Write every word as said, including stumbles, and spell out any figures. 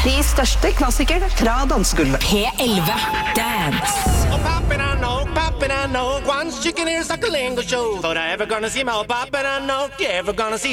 De største klassikerne fra dansegulvet. P elleve Dance. Oh, poppin', I know, poppin', I know. Once chicken ears like a lingo show. Thought I ever gonna see my oh, poppin', I know. You ever gonna see